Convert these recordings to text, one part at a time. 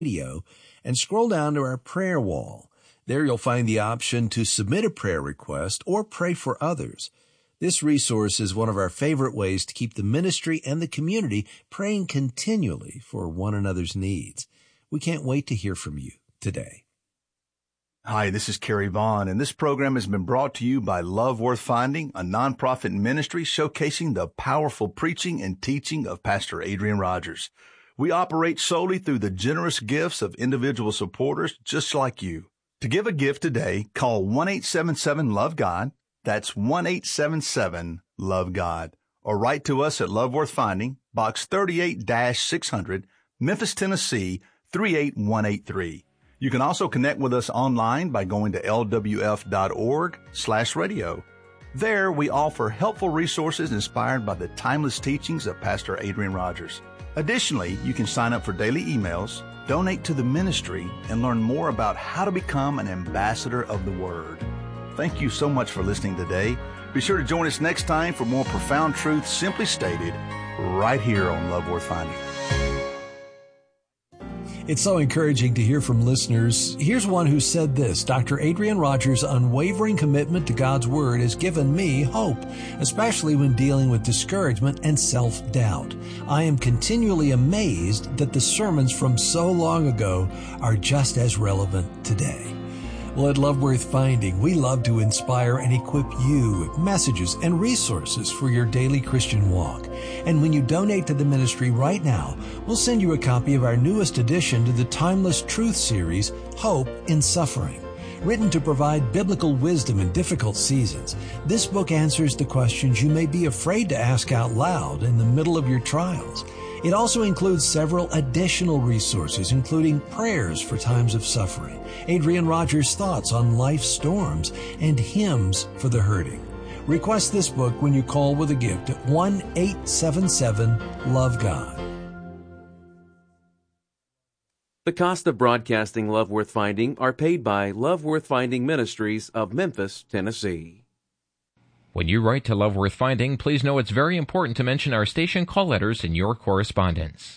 Radio and scroll down to our prayer wall. There you'll find the option to submit a prayer request or pray for others. This resource is one of our favorite ways to keep the ministry and the community praying continually for one another's needs. We can't wait to hear from you today. Hi, this is Kerry Vaughn, and this program has been brought to you by Love Worth Finding, a nonprofit ministry showcasing the powerful preaching and teaching of Pastor Adrian Rogers. We operate solely through the generous gifts of individual supporters just like you. To give a gift today, call 1-877-LOVE-GOD. That's 1-877-LOVE-GOD. Or write to us at Love Worth Finding, Box 38-600, Memphis, Tennessee, 38183. You can also connect with us online by going to lwf.org/radio. There, we offer helpful resources inspired by the timeless teachings of Pastor Adrian Rogers. Additionally, you can sign up for daily emails, donate to the ministry, and learn more about how to become an ambassador of the Word. Thank you so much for listening today. Be sure to join us next time for more profound truths simply stated right here on Love Worth Finding. It's so encouraging to hear from listeners. Here's one who said this: Dr. Adrian Rogers' unwavering commitment to God's Word has given me hope, especially when dealing with discouragement and self-doubt. I am continually amazed that the sermons from so long ago are just as relevant today. Well, at Love Worth Finding, we love to inspire and equip you with messages and resources for your daily Christian walk. And when you donate to the ministry right now, we'll send you a copy of our newest addition to the Timeless Truth series, Hope in Suffering. Written to provide biblical wisdom in difficult seasons, this book answers the questions you may be afraid to ask out loud in the middle of your trials. It also includes several additional resources, including prayers for times of suffering, Adrian Rogers' thoughts on life's storms, and hymns for the hurting. Request this book when you call with a gift at 1-877-LOVE-GOD. The cost of broadcasting Love Worth Finding are paid by Love Worth Finding Ministries of Memphis, Tennessee. When you write to Love Worth Finding, please know it's very important to mention our station call letters in your correspondence.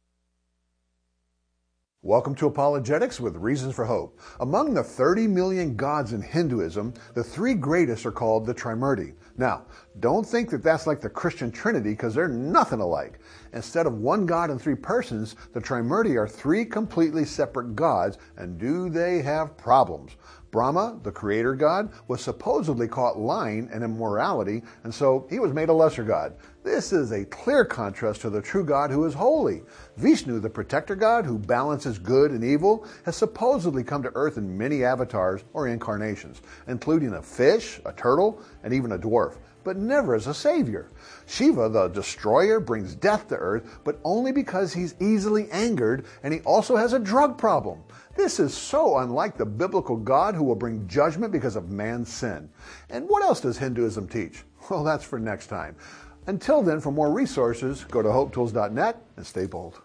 Welcome to Apologetics with Reasons for Hope. Among the 30 million gods in Hinduism, the three greatest are called the Trimurti. Now, don't think that that's like the Christian Trinity, because they're nothing alike. Instead of one God and three persons, the Trimurti are three completely separate gods, and do they have problems? Brahma, the creator god, was supposedly caught lying and immorality, and so he was made a lesser god. This is a clear contrast to the true God who is holy. Vishnu, the protector god who balances good and evil, has supposedly come to earth in many avatars or incarnations, including a fish, a turtle, and even a dwarf, but never as a savior. Shiva, the destroyer, brings death to earth, but only because he's easily angered, and he also has a drug problem. This is so unlike the biblical God who will bring judgment because of man's sin. And what else does Hinduism teach? Well, that's for next time. Until then, for more resources, go to hopetools.net and stay bold.